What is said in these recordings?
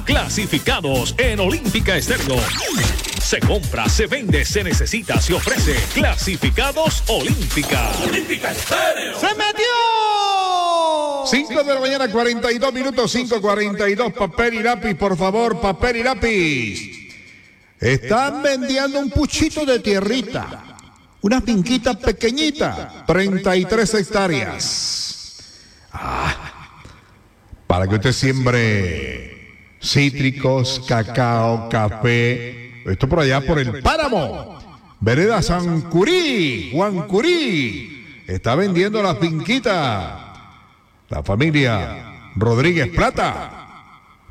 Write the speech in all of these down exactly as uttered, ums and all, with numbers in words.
Clasificados en Olímpica Estéreo. Se compra, se vende, se necesita, se ofrece. Clasificados Olímpica. Olímpica Estéreo. ¡Se metió! cinco de la mañana, cuarenta y dos minutos, cinco cuarenta y dos. Papel y lápiz, por favor, papel y lápiz. Están vendiendo un puchito de tierrita. Una finquita pequeñita, treinta y tres hectáreas. Ah, para que usted siembre cítricos, cacao, café. Esto por allá por el Páramo. Vereda San Curí, Juan Curí. Está vendiendo la finquita. La familia Rodríguez Plata.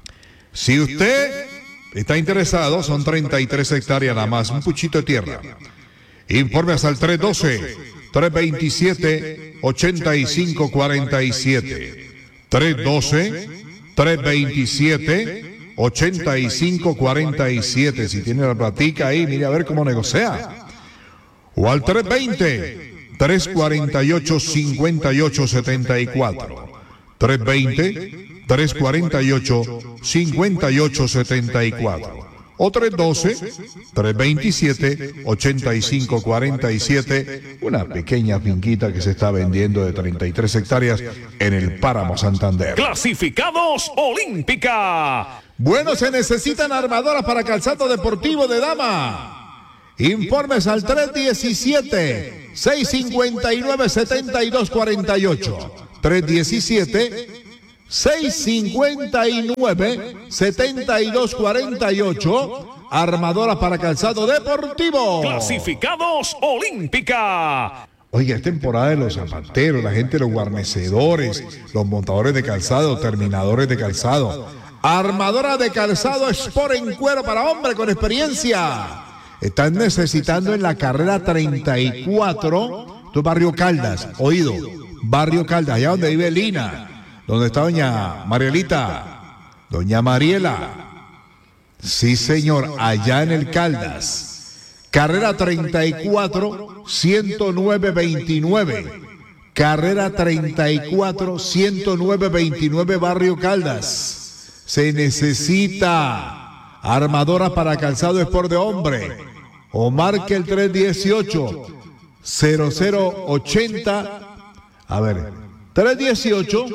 Si usted está interesado, son treinta y tres hectáreas nada más, un puchito de tierra. Informes al tres uno dos, tres dos siete, ocho cinco cuatro siete. tres uno dos, tres dos siete, ocho cinco cuatro siete. Si tiene la platica ahí, mire a ver cómo negocia. O al tres dos cero, tres cuatro ocho, cinco ocho siete cuatro. tres dos cero, tres cuatro ocho, cinco ocho siete cuatro. O tres uno dos, tres dos siete, ocho cinco cuatro siete. Una pequeña finquita que se está vendiendo de treinta y tres hectáreas en el Páramo Santander. Clasificados Olímpica. Bueno, se necesitan armadoras para calzado deportivo de dama. Informes al tres uno siete, seis cinco nueve, siete dos cuatro ocho. tres uno siete, seis cinco nueve, siete dos cuatro ocho. Armadoras para calzado deportivo. Clasificados Olímpica. Oiga, es temporada de los zapateros, la gente, los guarnecedores, los montadores de calzado, terminadores de calzado. Armadora de calzado Sport en cuero para hombre con experiencia. Están necesitando en la carrera treinta y cuatro, tu Barrio Caldas, oído, Barrio Caldas, allá donde vive Lina, donde está doña Marielita, doña Mariela. Sí, señor, allá en el Caldas. Carrera treinta y cuatro, ciento nueve veintinueve. Carrera treinta y cuatro, ciento nueve veintinueve, Barrio Caldas. Se necesita armadora para calzado Sport de hombre. O marque el tres uno ocho, cero cero ocho cero. A ver, tres uno ocho,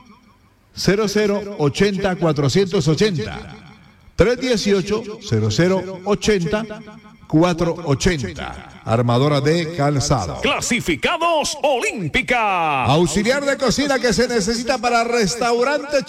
cero cero ocho cero, cuatro ocho cero. tres uno ocho, cero cero ocho cero, cuatro ocho cero. Armadora de calzado. Clasificados Olímpica. Auxiliar de cocina que se necesita para restaurante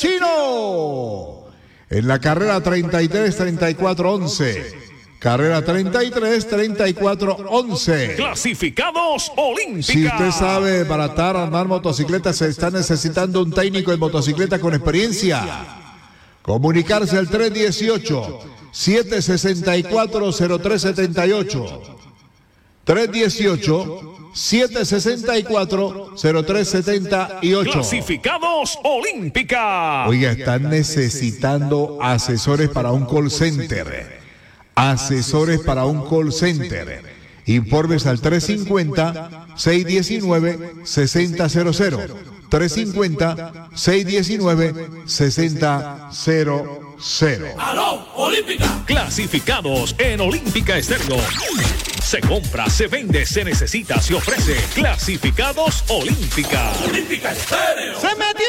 chino. En la carrera treinta y tres, treinta y cuatro, once. Carrera treinta y tres, treinta y cuatro, once. Clasificados Olímpica. Si usted sabe baratar, armar motocicletas, se está necesitando un técnico de motocicleta con experiencia. Comunicarse al tres uno ocho, siete seis cuatro, cero tres siete ocho. tres uno ocho, siete seis cuatro, cero tres siete ocho. Clasificados Olímpica. Oiga, están necesitando asesores para un call center. Asesores para un call center. Informes al tres cinco cero, seis uno nueve, seis cero cero cero. tres cinco cero, seis uno nueve, seis cero cero cero. ¡Aló, Olímpica! Clasificados en Olímpica Estéreo. Se compra, se vende, se necesita, se ofrece. Clasificados Olímpica. Olímpica Estéreo. ¡Se metió!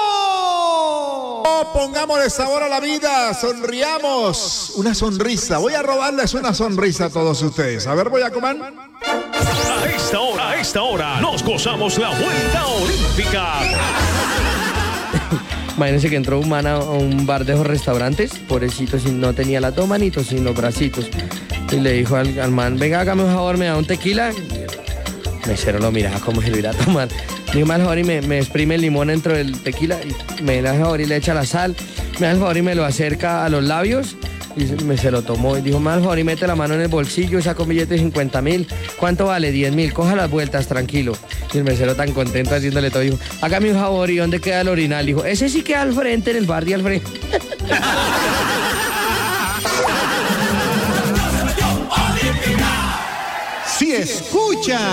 Oh, pongámosle sabor a la vida, sonriamos. Una sonrisa. Voy a robarles una sonrisa a todos ustedes. A ver, voy a comer. A esta hora, a esta hora, nos gozamos la vuelta olímpica. Imagínense que entró un man a un bar de esos restaurantes, pobrecito, si no tenía la dos manitos, sino bracitos. Y le dijo al, al man, venga, hágame un favor, me da un tequila. El mesero lo miraba como si lo iba a tomar. Dijo, me da el favor y me, me exprime el limón dentro del tequila. Y me da el favor y le echa la sal. Me da el favor y me lo acerca a los labios. Y me se lo tomó y dijo, me da el favor y mete la mano en el bolsillo y saca un billete de cincuenta mil. ¿Cuánto vale? diez mil. Coja las vueltas, tranquilo. Y el mesero tan contento haciéndole todo, dijo, hágame un favor, ¿y dónde queda el orinal? Dijo, ese sí queda al frente, en el bar de al frente. Si escucha